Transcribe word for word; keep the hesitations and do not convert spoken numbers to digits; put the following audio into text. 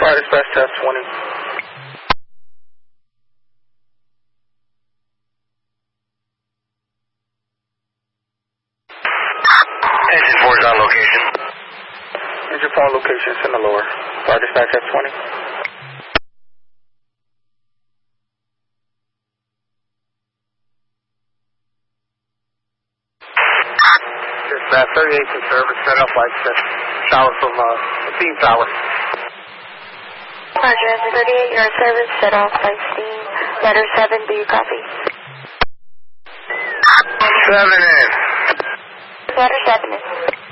Fire dispatch test twenty. Engine four is on location. Engine four on location, it's in the lower. Fire dispatch test twenty. Dispatch thirty-eight in service, set up like the tower from uh, the Steam Tower. Roger, thirty-eight, you're in service, set off by Steam. Letter seven, do you copy? Seven in. Letter seven in.